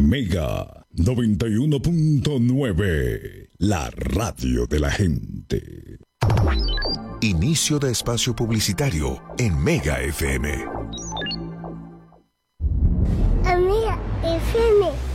Mega 91.9, la radio de la gente. Inicio de espacio publicitario en Mega FM. Mega FM.